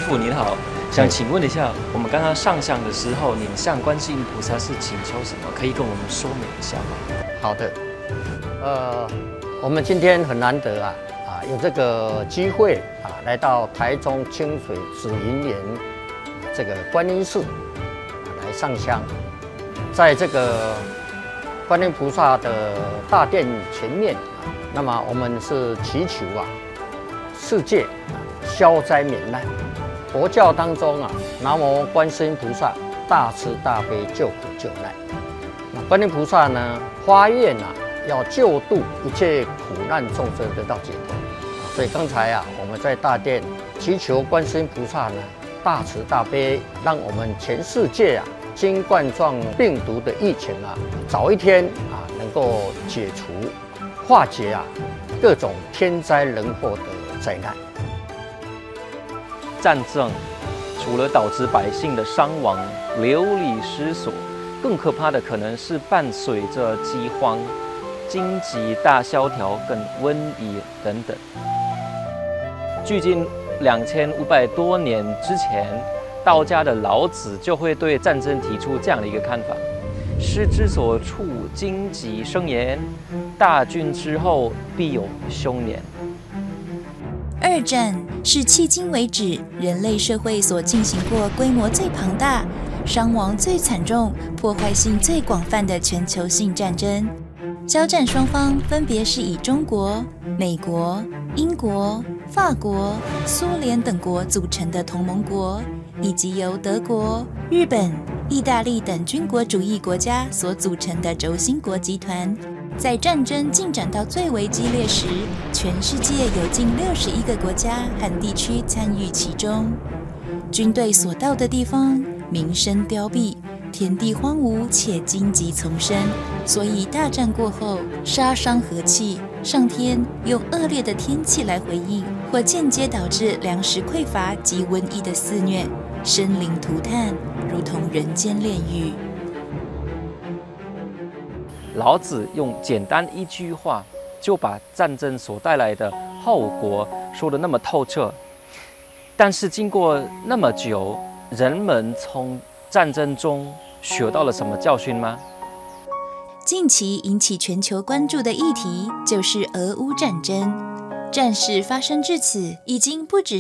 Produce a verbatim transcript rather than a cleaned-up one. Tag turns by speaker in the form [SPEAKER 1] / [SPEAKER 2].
[SPEAKER 1] 父您好，想请问一下，我们刚刚上香的时候，您向观世音菩萨是请求什么？可以跟我们说明一下吗？
[SPEAKER 2] 好的，呃，我们今天很难得啊啊有这个机会啊，来到台中清水紫云岩这个观音寺、啊、来上香，在这个观音菩萨的大殿前面啊，那么我们是祈求啊世界消灾免难。佛教当中啊，南无观世音菩萨，大慈大悲救苦救难。那观音菩萨呢，发愿啊，要救度一切苦难众生得到解脱。所以刚才啊，我们在大殿祈求观世音菩萨呢，大慈大悲，让我们全世界啊，新冠状病毒的疫情啊，早一天啊，能够解除、化解啊各种天灾人祸的灾难。
[SPEAKER 1] 战争除了导致百姓的伤亡、流离失所，更可怕的可能是伴随着饥荒、经济大萧条跟瘟疫等等。距今两千五百多年之前，道家的老子就会对战争提出这样的一个看法：师之所处，荆棘生焉；大军之后，必有凶年。
[SPEAKER 3] 二战是迄今为止人类社会所进行过规模最庞大、伤亡最惨重、破坏性最广泛的全球性战争。交战双方分别是以中国、美国、英国、法国、苏联等国组成的同盟国，以及由德国、日本、意大利等军国主义国家所组成的轴心国集团。在战争进展到最为激烈时，全世界有近六十一个国家和地区参与其中。军队所到的地方，民生凋敝，天地荒芜且荆棘丛生，所以大战过后，杀伤和气，上天用恶劣的天气来回应，或间接导致粮食匮乏及瘟疫的肆虐，生灵涂炭，如同人间炼狱。
[SPEAKER 1] 老子用简单一句话就把战争所带来的后果说得那么透彻，但是经过那么久，人们从战争中学到了什么教训吗？
[SPEAKER 3] 近期引起全球关注的议题就是俄乌战争。战事发生至此，已经不只